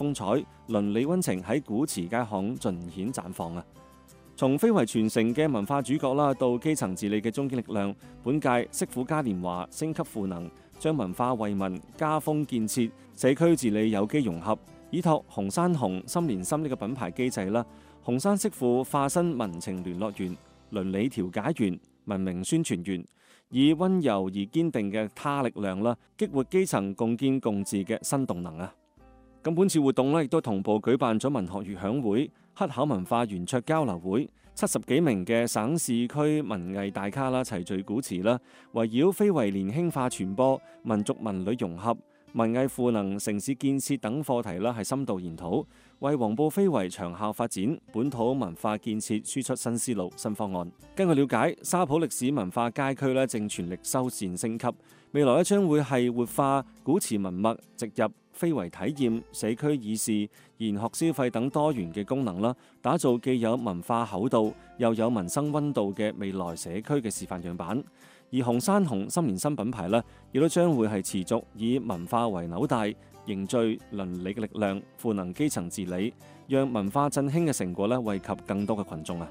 風采，倫理溫情喺古祠街巷盡顯綻放啊！從非遺傳承嘅文化主角啦，到基層治理嘅中堅力量，本屆惜虎嘉年華升級賦能，將文化惠民、家風建設、社區治理有機融合，依託紅山紅心連心呢個品牌機制啦，紅山惜虎化身民情聯絡員、倫理調解員、文明宣傳員，以溫柔而堅定嘅他力量啦，激活基層共建共治嘅新動能啊！咁本次活動咧，亦都同步舉辦咗文學悅享會、黑考文化圓桌交流會，70幾名嘅省市區文藝大咖啦齊聚古祠啦，圍繞非遺年輕化傳播、民族文旅融合、文藝賦能、城市建設等課題啦，係深度研討，為黃埔非遺長效發展、本土文化建設輸出新思路、新方案。根據了解，沙浦歷史文化街區咧正全力修繕升級，未來咧將會係活化古祠文物，植入非遺體驗、社區議事、研學消費等多元嘅功能啦，打造既有文化厚度又有民生溫度嘅未來社區嘅示範樣板。而紅山紅心連心品牌呢，亦都將會係持續以文化為紐帶，凝聚鄰里嘅力量，賦能基層治理，讓文化振興嘅成果呢惠及更多嘅群眾啊！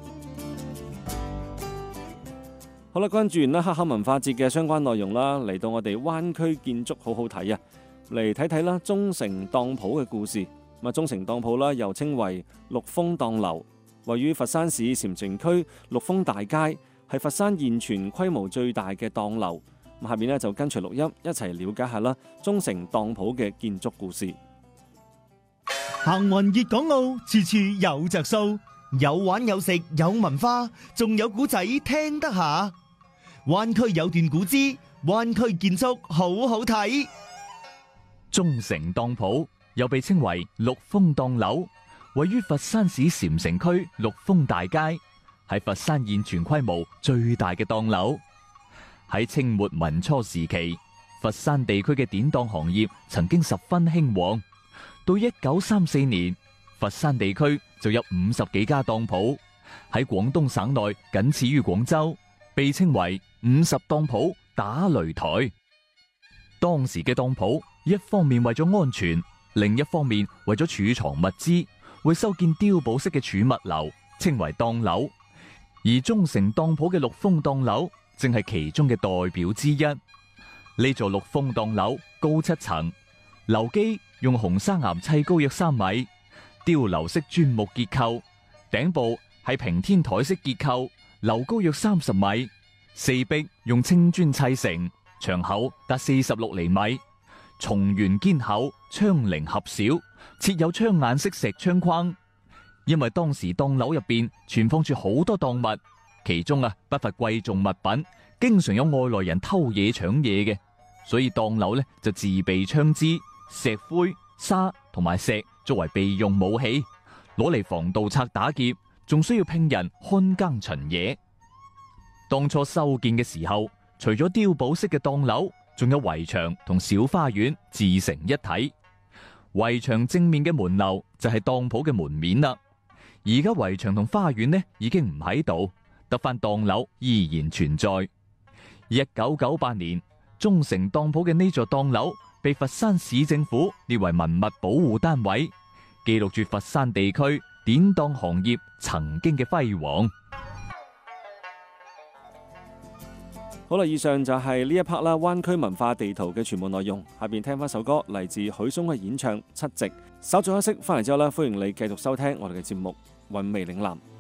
好啦，關注完啦黑考文化節嘅相關內容啦，嚟到我哋灣區建築好好睇啊！嚟睇睇啦，忠誠當鋪嘅故事。忠誠當鋪啦，又稱為陸豐當樓，位於佛山市禪城區陸豐大街，係佛山現存規模最大嘅當樓。下面呢，就跟隨錄音一齊了解下啦，忠誠當鋪嘅建築故事。 行運粵港澳，處處有着數，有玩有食有文化，仲有古仔聽得下。灣區有段古之，灣區建築好好睇。 忠誠當鋪又被稱為陸豐當樓，位於佛山市禪城區陸豐大街，係佛山現存規模最大嘅當樓。喺清末民初時期，佛山地區嘅典當行業曾經十分興旺。到1934年，佛山地區就有50幾家當鋪，喺廣東省內僅次於廣州，被稱為50當鋪打擂台。當時嘅當鋪，一方面為咗安全，另一方面為咗儲藏物資，會修建碉堡式嘅儲物樓，稱為當樓。而忠誠當鋪嘅陸豐當樓正係其中嘅代表之一。呢座陸豐當樓高7層，樓基用紅砂岩砌高約3米，碉樓式磚木結構，頂部係平天台式結構，樓高約30米，四壁用青磚砌成，牆厚達46厘米，重圓堅厚，窗棂狹小，設有窗眼式石窗框。因為當時當樓入邊存放住好多當物，其中不乏貴重物品，經常有外來人偷嘢搶嘢嘅，所以當樓就自備槍支、石灰、沙同埋石作為備用武器，攞嚟防盜賊打劫，仲需要聘人看更巡夜。當初修建嘅時候，除咗碉堡式嘅當樓，仲有圍牆同小花園自成一體。圍牆正面嘅門樓就係當鋪嘅門面啦。而家圍牆同花園已經唔喺度，得翻當樓依然存在。1998年，忠誠當鋪嘅呢座當樓被佛山市政府列為文物保護單位，記錄住佛山地區典當行業曾經嘅輝煌。 好啦，以上就係呢一 part 啦，灣區文化地圖嘅全部內容。下邊聽翻首歌，嚟自許嵩嘅演唱《七夕》。稍作休息，翻嚟之後咧，歡迎你繼續收聽我哋嘅節目《韻味嶺南》。